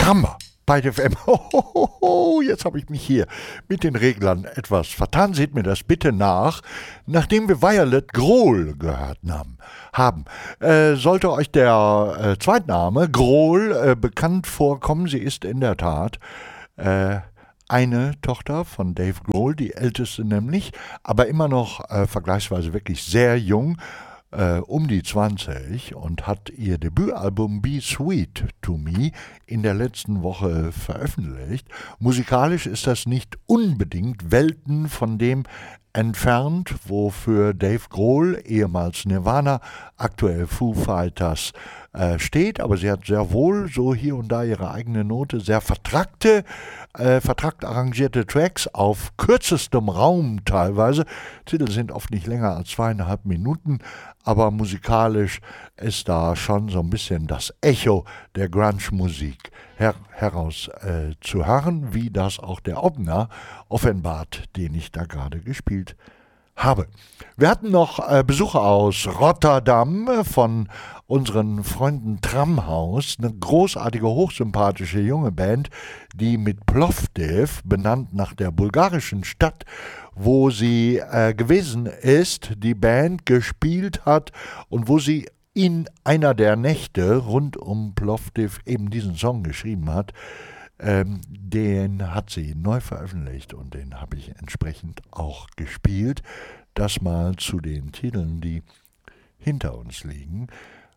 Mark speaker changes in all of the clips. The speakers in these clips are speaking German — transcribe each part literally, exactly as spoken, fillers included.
Speaker 1: Kramba bei F M. Hohoho, jetzt habe ich mich hier mit den Reglern etwas vertan. Seht mir das bitte nach. Nachdem wir Violet Grohl gehört haben, haben äh, sollte euch der äh, Zweitname Grohl äh, bekannt vorkommen. Sie ist in der Tat äh, eine Tochter von Dave Grohl, die älteste nämlich, aber immer noch äh, vergleichsweise wirklich sehr jung. Äh, um die zwanzig und hat ihr Debütalbum Be Sweet to Me in der letzten Woche veröffentlicht. Musikalisch ist das nicht unbedingt Welten von dem entfernt, wofür Dave Grohl, ehemals Nirvana, aktuell Foo Fighters, äh, steht, aber sie hat sehr wohl so hier und da ihre eigene Note, sehr vertrackte, äh, vertrackt arrangierte Tracks auf kürzestem Raum teilweise. Titel sind oft nicht länger als zweieinhalb Minuten, aber musikalisch ist da schon so ein bisschen das Echo der Grunge-Musik her- heraus äh, zu hören, wie das auch der Opener offenbart, den ich da gerade gespielt habe. Wir hatten noch äh, Besucher aus Rotterdam äh, von unseren Freunden Tramhaus, eine großartige, hochsympathische junge Band, die mit Plovdiv, benannt nach der bulgarischen Stadt, wo sie äh, gewesen ist, die Band gespielt hat und wo sie in einer der Nächte rund um Plovdiv eben diesen Song geschrieben hat. Ähm, den hat sie neu veröffentlicht und den habe ich entsprechend auch gespielt. Das mal zu den Titeln, die hinter uns liegen.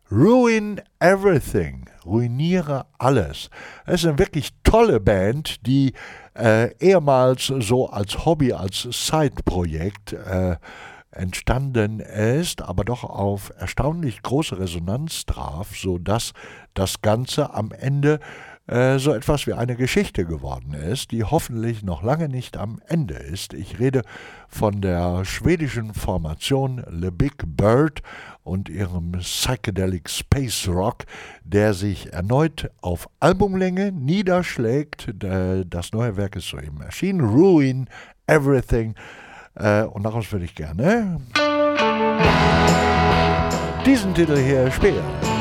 Speaker 1: Ruin Everything, ruiniere alles. Es ist eine wirklich tolle Band, die äh, ehemals so als Hobby, als Side-Projekt äh, entstanden ist, aber doch auf erstaunlich große Resonanz traf, sodass das Ganze am Ende äh, so etwas wie eine Geschichte geworden ist, die hoffentlich noch lange nicht am Ende ist. Ich rede von der schwedischen Formation Le Big Bird und ihrem Psychedelic Space Rock, der sich erneut auf Albumlänge niederschlägt. Das neue Werk ist soeben erschienen, Ruin Everything. Und daraus würde ich gerne diesen Titel hier spielen.